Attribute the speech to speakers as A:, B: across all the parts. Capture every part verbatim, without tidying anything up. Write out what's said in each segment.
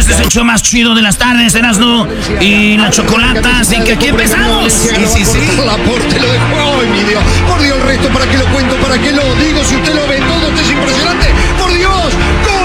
A: Este es el show más chido de las tardes, Erasmo y la Chocolata, así que aquí empezamos.
B: Sí, sí, sí. La porte lo dejó. Ay, mi Dios. Por Dios, el resto, ¿para qué lo cuento? ¿Para qué lo digo? Si usted lo ve todo, esto es impresionante. ¡Por Dios! ¡Gol!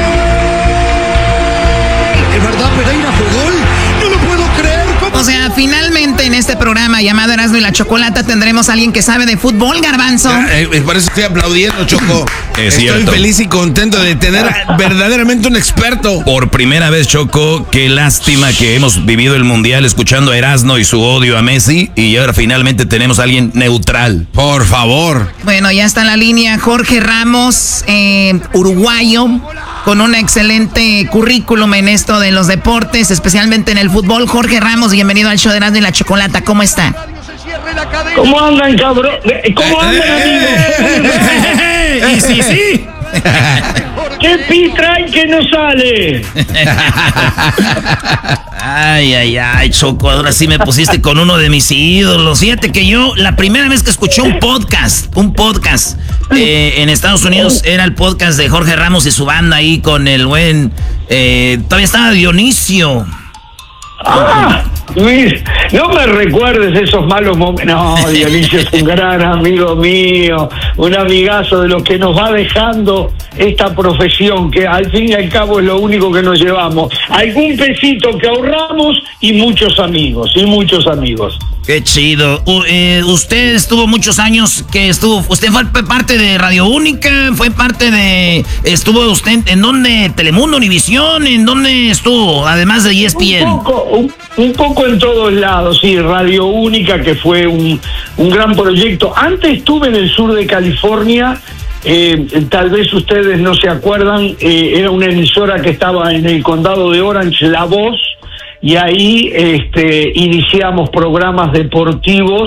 B: ¿Es verdad, Pereira fue gol? No lo puedo creer. ¿Cómo?
C: O sea, finalmente en este programa llamado Erasmo y la Chocolata tendremos a alguien que sabe de fútbol, Garbanzo.
D: Ya, eh, por eso estoy aplaudiendo, Choco.
A: Es
D: Estoy
A: cierto.
D: feliz y contento de tener verdaderamente un experto.
A: Por primera vez, Choco, qué lástima que hemos vivido el Mundial escuchando a Erasmo y su odio a Messi, y ahora finalmente tenemos a alguien neutral.
D: Por favor.
C: Bueno, ya está en la línea Jorge Ramos, eh, uruguayo, con un excelente currículum en esto de los deportes, especialmente en el fútbol. Jorge Ramos, bienvenido al show de Erasmo y la Chocolata. ¿Cómo está?
E: ¿Cómo andan, cabrón? ¿Cómo andan, amigos?
A: Y sí, sí.
E: ¿Qué pi trae que no sale?
A: Ay, ay, ay, Choco, ahora sí me pusiste con uno de mis ídolos. Fíjate que yo, la primera vez que escuché un podcast, un podcast eh, en Estados Unidos, era el podcast de Jorge Ramos y su banda ahí con el buen, eh, todavía estaba Dionisio.
E: Ah, Luis, no me recuerdes esos malos momentos. No, Dionisio es un gran amigo mío, un amigazo de los que nos va dejando esta profesión, que al fin y al cabo es lo único que nos llevamos. Algún pesito que ahorramos y muchos amigos, y muchos amigos.
A: Qué chido. U, eh, usted estuvo muchos años que estuvo, usted fue parte de Radio Única, fue parte de, estuvo usted, ¿en dónde? Telemundo, Univisión, ¿en dónde estuvo? Además de E S P N.
E: Un poco, un, un poco en todos lados, sí, Radio Única, que fue un, un gran proyecto. Antes estuve en el sur de California, eh, tal vez ustedes no se acuerdan, eh, era una emisora que estaba en el condado de Orange, La Voz, y ahí este, iniciamos programas deportivos,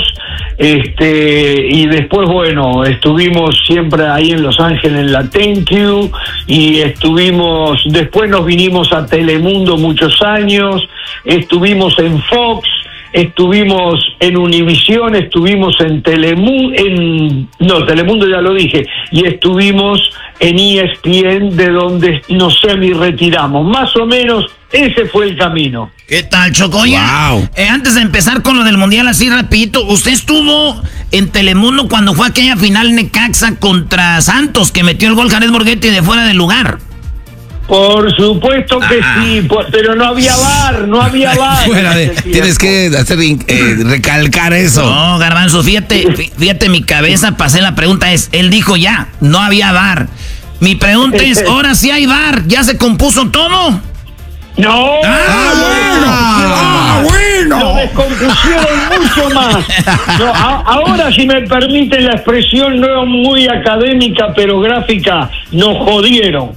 E: este, y después, bueno, estuvimos siempre ahí en Los Ángeles en la Thank You, y estuvimos, después nos vinimos a Telemundo muchos años, estuvimos en Fox, estuvimos en Univisión, estuvimos en Telemundo, en, no, Telemundo ya lo dije, y estuvimos en E S P N, de donde nos semi-retiramos. Más o menos, ese fue el camino.
A: ¿Qué tal, Choco? Oye,
D: Wow.
A: eh, antes de empezar con lo del Mundial, así rapidito, usted estuvo en Telemundo cuando fue aquella final Necaxa contra Santos, que metió el gol Jared Borghetti de fuera del lugar.
E: Por supuesto que
A: Ah.
E: sí, por- pero no había bar, no había bar.
D: Fuera de,
E: en ese
D: tienes
E: tiempo.
D: que hacer eh, recalcar eso.
A: No, Garbanzo, fíjate, fí- fíjate, mi cabeza, pasé la pregunta, es, él dijo ya, no había bar. Mi pregunta es, ahora sí hay bar, ¿ya se compuso todo?
E: No,
A: Ah,
E: bueno,
D: ah, bueno.
E: Lo descompusieron mucho más. No, a- ahora, si me permiten la expresión no muy académica, pero gráfica, nos jodieron.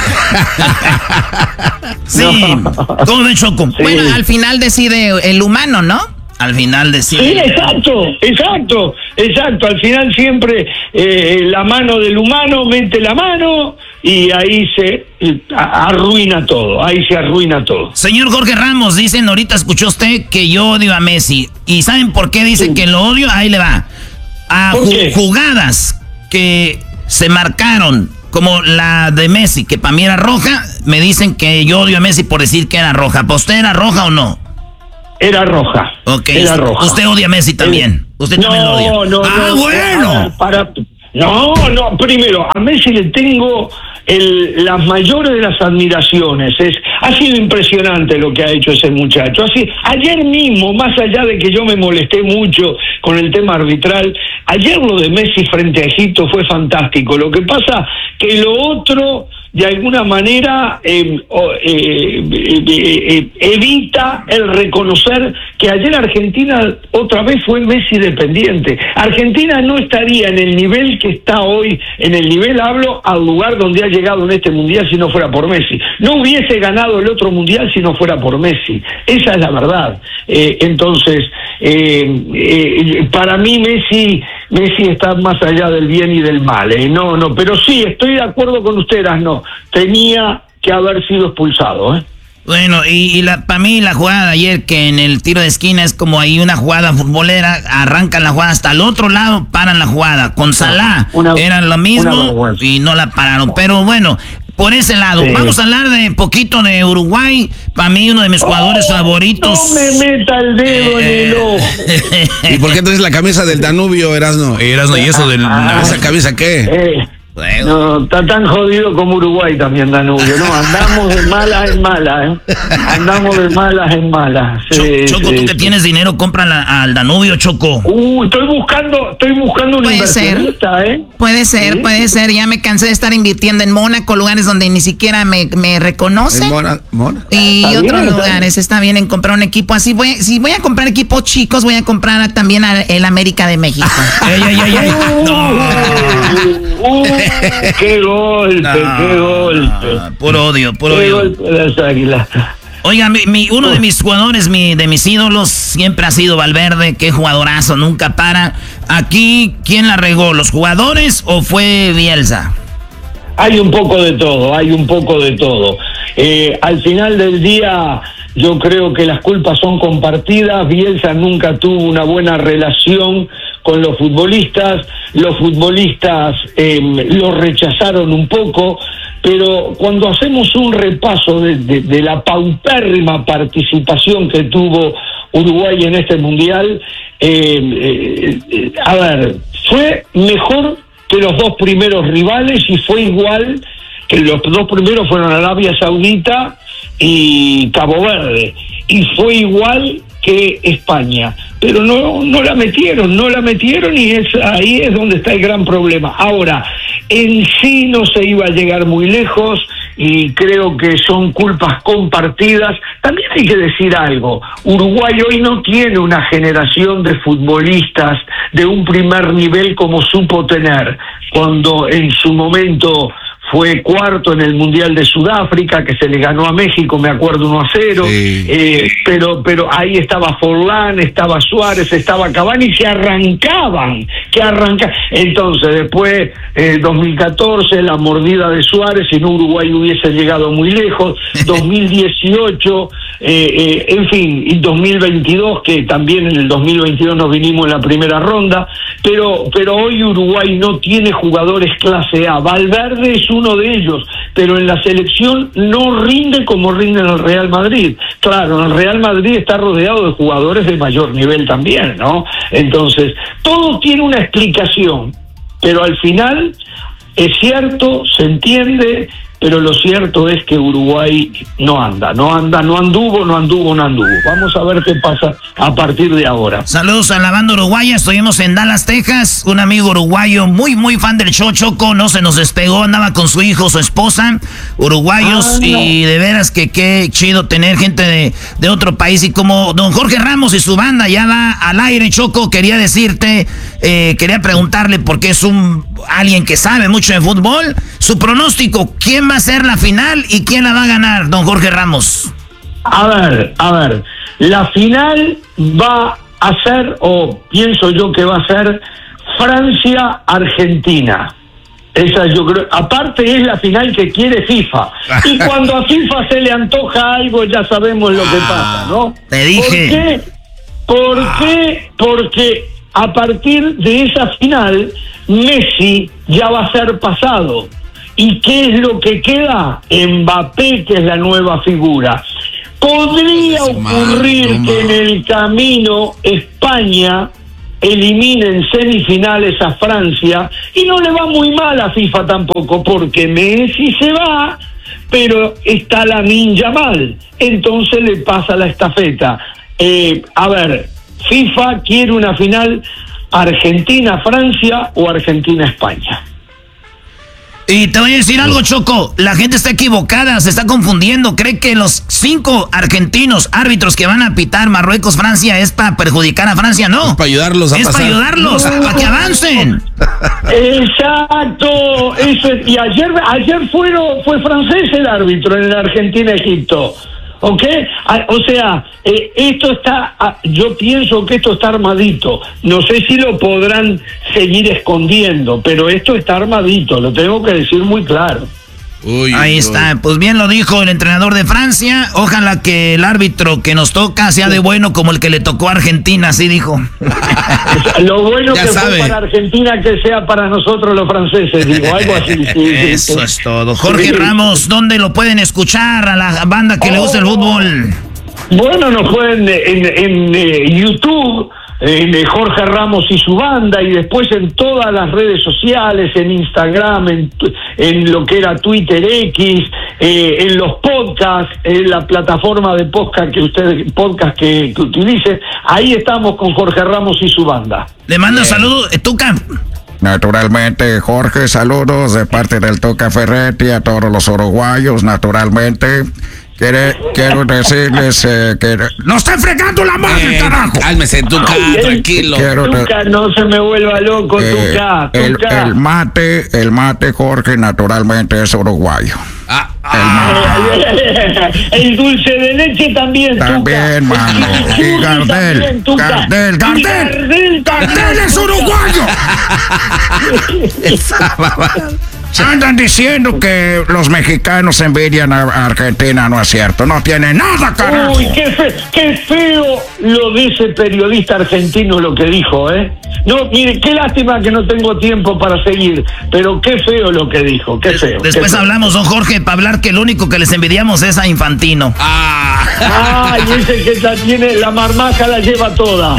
A: Sí, ¿cómo ven, Choco?
E: Sí.
C: Bueno, al final decide el humano, ¿no?
A: Al final
E: Sí,
A: decide.
E: exacto, exacto, exacto. Al final siempre eh, la mano del humano mete la mano y ahí se eh, a- arruina todo, ahí se arruina todo.
A: Señor Jorge Ramos, dicen, ahorita escuchó usted que yo odio a Messi. ¿Y saben por qué dice
E: Sí.
A: que lo odio? Ahí le va. A
E: ¿Por
A: ju-
E: qué?
A: jugadas que se marcaron, como la de Messi, que para mí era roja, me dicen que yo odio a Messi por decir que era roja. ¿Para usted era roja o no?
E: Era roja.
A: Ok,
E: Era roja.
A: usted odia a Messi también. Usted
E: no,
A: también lo odia.
E: No,
A: ah,
E: no,
A: bueno.
E: Para, para- no, no, primero, a Messi le tengo el, las mayores de las admiraciones. Es, ha sido impresionante lo que ha hecho ese muchacho. Así, ayer mismo, más allá de que yo me molesté mucho con el tema arbitral, ayer lo de Messi frente a Egipto fue fantástico. Lo que pasa que lo otro, de alguna manera, eh, oh, eh, eh, eh, evita el reconocer que ayer Argentina otra vez fue Messi dependiente. Argentina no estaría en el nivel que está hoy, en el nivel, hablo, al lugar donde ha llegado en este Mundial si no fuera por Messi. No hubiese ganado el otro Mundial si no fuera por Messi. Esa es la verdad. Eh, entonces, eh, eh, para mí Messi, Messi está más allá del bien y del mal. Eh. No, no, pero sí, estoy de acuerdo con ustedes, no. Tenía que haber sido expulsado, ¿eh?
A: Bueno, y, y la, para mí la jugada de ayer, que en el tiro de esquina es como ahí una jugada futbolera, arrancan la jugada hasta el otro lado, paran la jugada. Con Salah
E: Una-
A: era lo
E: una
A: mismo
E: vergüenza.
A: y no la pararon. Pero bueno, por ese lado. Sí. Vamos a hablar de poquito de Uruguay. Para mí, uno de mis jugadores oh, favoritos.
E: No me meta el dedo eh, en el ojo.
D: ¿Y por qué traes la camisa del Danubio, Erasno?
A: Erasno, ¿y eso del...
E: Ah,
D: ¿Esa camisa qué?
E: Eh. Bueno. No, está tan jodido como Uruguay también, Danubio, ¿no? Andamos de malas en malas, ¿eh? Andamos de malas en malas. Sí,
A: Choco,
E: sí,
A: tú que
E: sí.
A: tienes dinero, compra al Danubio, Choco.
E: Uh, estoy buscando, estoy buscando una inversionista, ¿eh?
C: Puede ser, ¿sí? puede ser. Ya me cansé de estar invirtiendo en Mónaco, lugares donde ni siquiera me, me reconocen.
D: Mona, Mona.
C: Y
E: está
C: otros
E: bien,
C: lugares. Está, está bien en comprar un equipo así. Voy, si voy a comprar equipos chicos, voy a comprar también a el América de México.
A: ¡Ey, ey, ey, ey! ¡No!
E: Uh, ¡Qué golpe, no, qué golpe!
A: Puro odio, puro
E: qué
A: odio.
E: Golpe de las águilas.
A: Oiga, mi, mi, uno de mis jugadores, mi, de mis ídolos, siempre ha sido Valverde. Qué jugadorazo, nunca para. Aquí, ¿quién la regó? ¿Los jugadores o fue Bielsa?
E: Hay un poco de todo, hay un poco de todo. Eh, al final del día, yo creo que las culpas son compartidas. Bielsa nunca tuvo una buena relación con los futbolistas, los futbolistas eh, lo rechazaron un poco, pero cuando hacemos un repaso de, de, de la paupérrima participación que tuvo Uruguay en este mundial, eh, eh, eh, a ver, fue mejor que los dos primeros rivales y fue igual que los dos primeros fueron Arabia Saudita y Cabo Verde, y fue igual que España, pero no no la metieron, no la metieron y es ahí es donde está el gran problema. Ahora, en sí no se iba a llegar muy lejos y creo que son culpas compartidas. También hay que decir algo, Uruguay hoy no tiene una generación de futbolistas de un primer nivel como supo tener cuando en su momento fue cuarto en el Mundial de Sudáfrica, que se le ganó a México, me acuerdo, uno a cero, sí. eh, pero pero ahí estaba Forlán, estaba Suárez, estaba Cavani, que arrancaban, que arrancaban. Entonces, después, eh, dos mil catorce, la mordida de Suárez, si no Uruguay hubiese llegado muy lejos, dos mil dieciocho, eh, eh, en fin, y dos mil veintidós, que también en el dos mil veintidós nos vinimos en la primera ronda, pero, pero hoy Uruguay no tiene jugadores clase A. Valverde es uno de ellos, pero en la selección no rinde como rinde en el Real Madrid. Claro, el Real Madrid está rodeado de jugadores de mayor nivel también, ¿no? Entonces, todo tiene una explicación, pero al final es cierto, se entiende, pero lo cierto es que Uruguay no anda, no anda, no anduvo, no anduvo, no anduvo. Vamos a ver qué pasa a partir de ahora.
A: Saludos a la banda uruguaya, estuvimos en Dallas, Texas, un amigo uruguayo muy, muy fan del show, Choco, no se nos despegó, andaba con su hijo, su esposa, uruguayos, ah, no. Y de veras que qué chido tener gente de, de otro país, y como don Jorge Ramos y su banda ya va al aire, Choco, quería decirte, eh, quería preguntarle, porque es un alguien que sabe mucho de fútbol, su pronóstico, ¿quién va a ser la final y quién la va a ganar, don Jorge Ramos?
E: A ver, a ver, la final va a ser, o pienso yo que va a ser, Francia-Argentina. Esa yo creo, aparte es la final que quiere FIFA. Y cuando a FIFA se le antoja algo, ya sabemos lo que pasa, ¿no?
A: Te dije.
E: ¿Por qué? ¿Por qué? Porque a partir de esa final, Messi ya va a ser pasado. ¿Y qué es lo que queda? Mbappé, que es la nueva figura. Podría ocurrir que en el camino España elimine en semifinales a Francia, y no le va muy mal a FIFA tampoco, porque Messi se va, pero está Lamine Yamal, entonces le pasa la estafeta. Eh, a ver, FIFA quiere una final Argentina-Francia o Argentina-España.
A: Y te voy a decir algo, Choco, la gente está equivocada, se está confundiendo, cree que los cinco argentinos árbitros que van a pitar Marruecos-Francia es para perjudicar a Francia, no.
D: Es para ayudarlos a
A: Es
D: pasar.
A: para ayudarlos, no. Para que avancen.
E: Exacto, eso es, y ayer ayer fueron, fue francés el árbitro en la Argentina-Egipto. ¿Ok? O sea, eh, esto está, yo pienso que esto está armadito. No sé si lo podrán seguir escondiendo, pero esto está armadito, lo tengo que decir muy claro.
D: Uy,
A: Ahí
D: uy.
A: está, pues bien lo dijo el entrenador de Francia. Ojalá que el árbitro que nos toca sea de bueno como el que le tocó a Argentina, así dijo.
E: Lo bueno
D: Ya
E: que
D: sabe.
E: fue para Argentina que sea para nosotros los franceses, digo, algo así. Sí, sí,
A: Eso
E: sí.
A: es todo. Jorge
E: Sí.
A: Ramos, ¿dónde lo pueden escuchar a la banda que le gusta el fútbol?
E: Bueno, nos pueden en, en, eh, YouTube, en eh, Jorge Ramos y su banda, y después en todas las redes sociales, en Instagram, en, tu- en lo que era Twitter X, eh, en los podcasts, en la plataforma de podcast que ustedes podcast que, que utilicen. Ahí estamos con Jorge Ramos y su banda.
A: Le mando saludos, eh, Tuca.
F: Naturalmente, Jorge, saludos de parte del Tuca Ferretti a todos los uruguayos, naturalmente. Quiere, quiero decirles eh, que...
D: ¡No está fregando la madre,
F: Eh,
D: carajo!
F: Cálmese, Tuca,
E: Ay,
F: tranquilo. Quiero de-
E: Tuca, no se me vuelva loco,
F: eh,
E: Tuca,
F: el,
E: Tuca.
F: el mate, el mate, Jorge, naturalmente es uruguayo.
D: Ah,
E: El dulce de leche también, Tuca.
F: También, mano.
E: El
F: Y
E: chimichurri
F: Gardel,
E: también, Tuca.
F: Gardel,
E: Y
F: Gardel.
E: Gardel también,
F: ¡Gardel es
E: Tuca.
F: uruguayo! Andan diciendo que los mexicanos envidian a Argentina, no es cierto. No tiene nada, carajo.
E: Uy, qué, fe- qué feo lo de ese periodista argentino lo que dijo, ¿eh? No, mire, qué lástima que no tengo tiempo para seguir, pero qué feo lo que dijo, qué feo. qué
A: Después
E: feo.
A: hablamos, don Jorge, para hablar que el único que les envidiamos es a Infantino.
E: Ah, y ese que la tiene, la marmaja la lleva toda.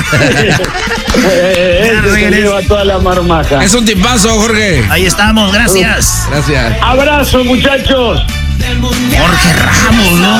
E: Eh, ese que lleva toda la marmaja.
D: es un tipazo, Jorge.
A: Ahí estamos, gracias.
D: Gracias.
E: Abrazo, muchachos.
A: Jorge Ramos, ¿no?